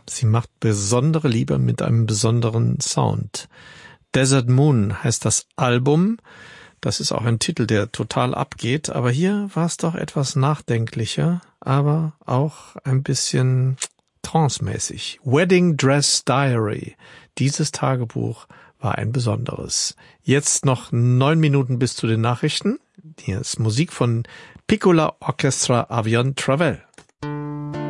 Sie macht besondere Liebe mit einem besonderen Sound. Desert Moon heißt das Album. Das ist auch ein Titel, der total abgeht. Aber hier war es doch etwas nachdenklicher, aber auch ein bisschen trancemäßig. Wedding Dress Diary. Dieses Tagebuch war ein besonderes. Jetzt noch 9 Minuten bis zu den Nachrichten. Hier ist Musik von Piccola Orchestra Avion Travel.